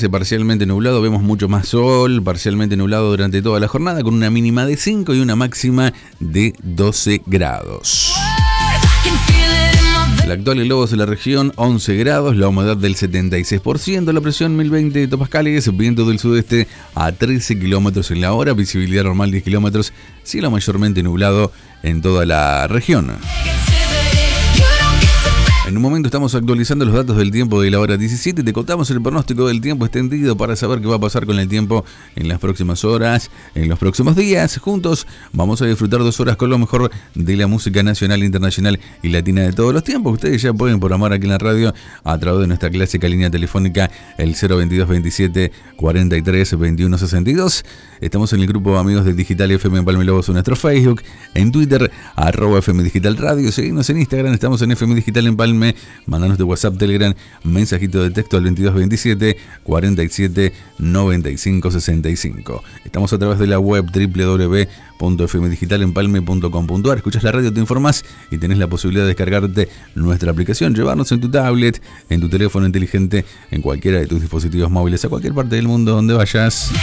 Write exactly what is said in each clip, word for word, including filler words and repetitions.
quedarse parcialmente nublado, vemos mucho más sol, parcialmente nublado durante toda la jornada, con una mínima de cinco y una máxima de doce grados. La actual en Lobos de la región, once grados, la humedad del setenta y seis por ciento, la presión mil veinte hectopascales, viento del sudeste a trece kilómetros en la hora, visibilidad normal diez kilómetros, cielo mayormente nublado en toda la región. En un momento estamos actualizando los datos del tiempo de la hora diecisiete. Te contamos el pronóstico del tiempo extendido para saber qué va a pasar con el tiempo en las próximas horas, en los próximos días. Juntos vamos a disfrutar dos horas con lo mejor de la música nacional, internacional y latina de todos los tiempos. Ustedes ya pueden programar aquí en la radio a través de nuestra clásica línea telefónica, el cero veintidós veintisiete cuarenta y tres veintiuno sesenta y dos. Estamos en el grupo Amigos de Digital F M Empalme Lobos en nuestro Facebook, en Twitter, arroba F M Digital Radio. Seguimos en Instagram, estamos en F M Digital Empalme. Mandanos de WhatsApp, Telegram, mensajito de texto al veintidós veintisiete cuarenta y siete noventa y cinco sesenta y cinco. Estamos a través de la web doble u doble u doble u punto f m digital empalme punto com punto a r. Escuchas la radio, te informás y tenés la posibilidad de descargarte nuestra aplicación, llevarnos en tu tablet, en tu teléfono inteligente, en cualquiera de tus dispositivos móviles, a cualquier parte del mundo donde vayas.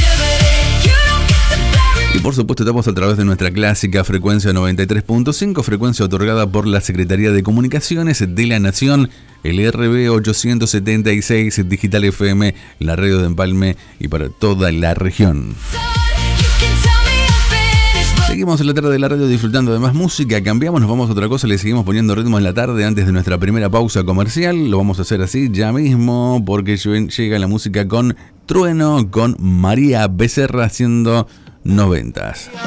Y por supuesto estamos a través de nuestra clásica frecuencia noventa y tres punto cinco, frecuencia otorgada por la Secretaría de Comunicaciones de la Nación, el R B ochocientos setenta y seis Digital F M, la radio de Empalme y para toda la región. Seguimos en la tarde de la radio disfrutando de más música, cambiamos, nos vamos a otra cosa, le seguimos poniendo ritmo en la tarde antes de nuestra primera pausa comercial. Lo vamos a hacer así ya mismo porque llega la música con Trueno, con María Becerra haciendo noventas.